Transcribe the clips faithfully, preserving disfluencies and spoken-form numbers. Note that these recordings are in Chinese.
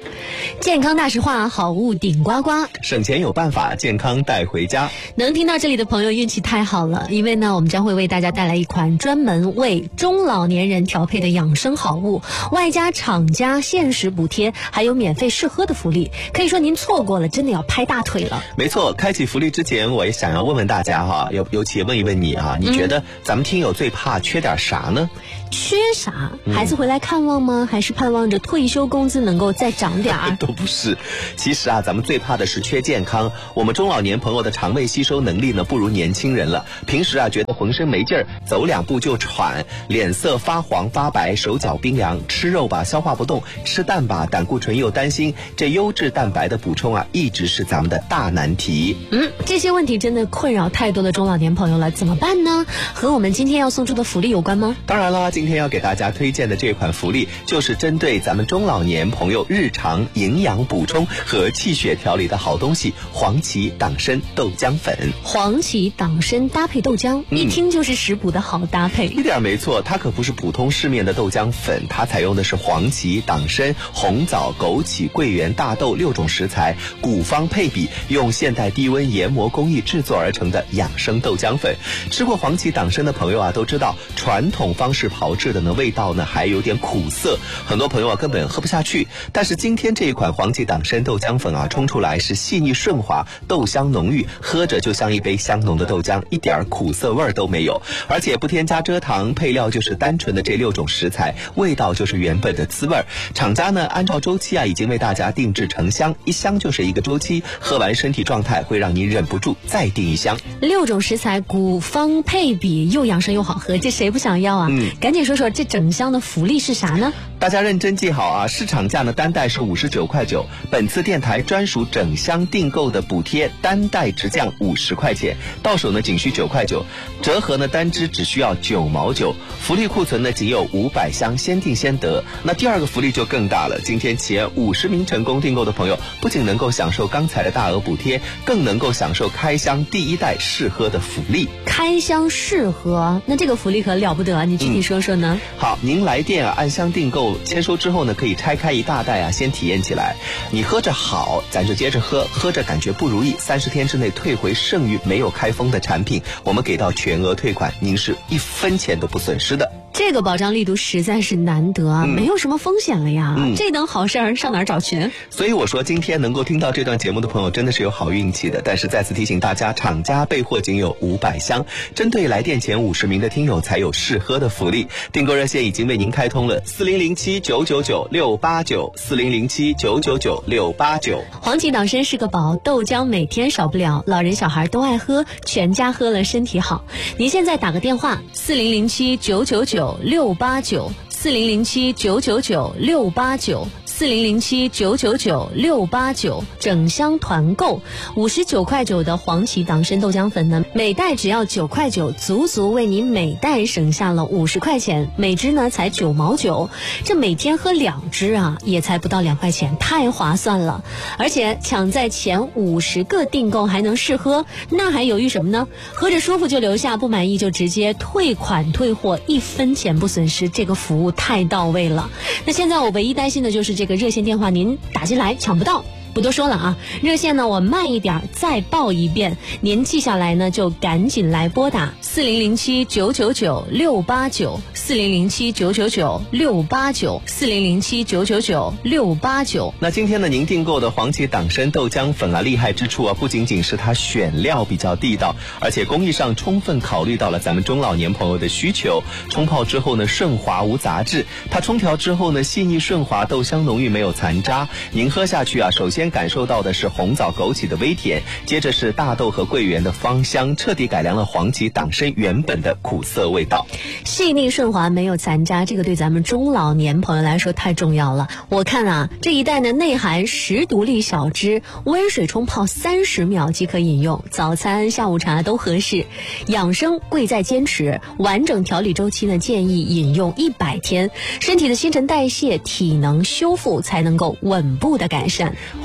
健康大实话，好物顶呱呱， 省钱有办法，健康带回家。 能听到这里的朋友运气太好了，因为呢，我们将会为大家带来一款专门为中老年人调配的养生好物，外加厂家限时补贴，还有免费试喝的福利。可以说您错过了，真的要拍大腿了。 没错，开启福利之前，我也想要问问大家哈，尤尤其问一问你啊，你觉得咱们听友最怕缺点啥呢？ 缺啥？孩子回来看望吗？嗯、还是盼望着退休工资能够再涨点儿？ 都不是。其实啊，咱们最怕的是缺健康。我们中老年朋友的肠胃吸收能力呢，不如年轻人了。平时啊，觉得浑身没劲儿，走两步就喘，脸色发黄发白，手脚冰凉，吃肉吧消化不动，吃蛋吧胆固醇又担心。这优质蛋白的补充啊，一直是咱们的大难题。 嗯，这些问题真的困扰太多的中老年朋友了，怎么办呢？和我们今天要送出的福利有关吗？ 当然啦，今天要给大家推荐的这款福利，就是针对咱们中老年朋友日常营养补充和气血调理的好东西——黄芪党参豆浆粉。 黄芪党参搭配豆浆，嗯、一听就是食补的好搭配。 一点没错，它可不是普通市面的豆浆粉，它采用的是黄芪、党参、红枣、枸杞、桂圆、大豆六种食材，古方配比，用现代低温研磨工艺制作而成的养生豆浆粉。吃过黄芪党参的朋友啊，都知道传统方式炮制的呢，味道呢还有点苦涩，很多朋友啊根本喝不下去。但是今天这一款黄芪党参豆浆粉啊，冲出来是细腻顺滑，豆香浓郁，喝着就像一杯香浓的豆浆，一点苦涩味都没有，而且不添加蔗糖，配料就是单纯的这六种食材，味道就是原本的滋味。厂家呢按照周期啊，已经为大家定制成箱，一箱就是一个周期，喝完身体状态会让你忍不住再订一箱。 六种食材古方配比，又养生又好喝，这谁不想要啊？嗯，赶紧说说这整箱的福利是啥呢？ 大家认真记好啊，市场价呢单袋是五十九块九，本次电台专属整箱订购的补贴单袋直降五十块钱，到手呢仅需九块九，折合呢单支只需要九毛九。福利库存呢仅有五百箱，先订先得。那第二个福利就更大了，今天前五十名成功订购的朋友，不仅能够享受刚才的大额补贴，更能够享受开箱第一袋试喝的福利。 开箱试喝，那这个福利可了不得，你具体说说呢？ 嗯、好，您来电啊，按箱订购，签收之后呢，可以拆开一大袋啊，先体验起来。你喝着好，咱就接着喝，喝着感觉不如意，三十天之内退回剩余没有开封的产品，我们给到全额退款，您是一分钱都不损失的。 这个保障力度实在是难得啊，嗯、没有什么风险了呀。嗯、这等好事儿上哪儿找去？ 所以我说，今天能够听到这段节目的朋友真的是有好运气的。但是再次提醒大家，厂家备货仅有五百箱，针对来电前五十名的听友才有试喝的福利。订购热线已经为您开通了四零零七九九九六八九四零零七九九九六八九。 黄芪党参是个宝，豆浆每天少不了，老人小孩都爱喝，全家喝了身体好。您现在打个电话四零零七九九九六八九四零零七九九九六八九四零零七九九九六八九，整箱团购五十九块九的黄芪党参豆浆粉呢，每袋只要九块九，足足为您每袋省下了五十块钱，每支呢才九毛九，这每天喝两支啊，也才不到两块钱，太划算了。而且抢在前五十个订购还能试喝，那还犹豫什么呢？喝着舒服就留下，不满意就直接退款退货，一分钱不损失，这个服务太到位了。那现在我唯一担心的就是这个热线电话您打进来抢不到。不多说了啊，热线呢我慢一点再报一遍，您记下来呢就赶紧来拨打四零零七九九九六八九四零零七九九九六八九四零零七九九九六八九。 那今天呢您订购的黄芪党参豆浆粉啊，厉害之处啊不仅仅是它选料比较地道，而且工艺上充分考虑到了咱们中老年朋友的需求。冲泡之后呢顺滑无杂质，它冲调之后呢细腻顺滑，豆香浓郁没有残渣。您喝下去啊，首先先感受到的是红枣枸杞的微甜，接着是大豆和桂圆的芳香，彻底改良了黄芪党参原本的苦涩味道。 细腻顺滑没有残渣，这个对咱们中老年朋友来说太重要了。我看啊，这一袋呢内含十独立小支，温水冲泡三十秒即可饮用，早餐下午茶都合适。养生贵在坚持，完整调理周期呢建议饮用一百天，身体的新陈代谢、体能修复才能够稳步的改善。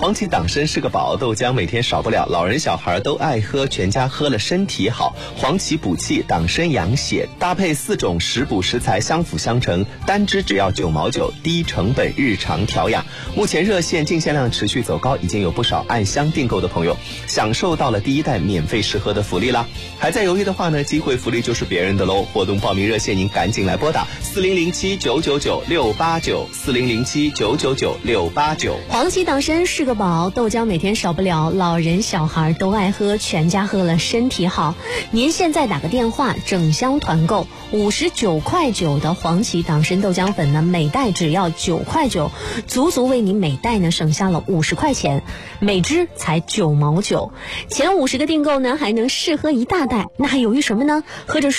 黄芪党参是个宝，豆浆每天少不了，老人小孩都爱喝，全家喝了身体好。黄芪补气，党参养血，搭配四种食补食材相辅相成，单支只要九毛九，低成本日常调养。目前热线进线量持续走高，已经有不少暗箱订购的朋友享受到了第一代免费试喝的福利啦。还在犹豫的话呢，机会福利就是别人的喽。活动报名热线您赶紧来拨打四零零七九九九六八九四零零七九九九六八九。 黄芪党参是个宝，豆浆每天少不了，老人小孩都爱喝，全家喝了身体好。您现在打个电话，整箱团购五十九块九的黄芪党参豆浆粉呢，每袋只要九块九，足足为您每袋呢省下了五十块钱，每支才九毛九。前五十个订购呢，还能试喝一大袋，那还犹豫什么呢？喝着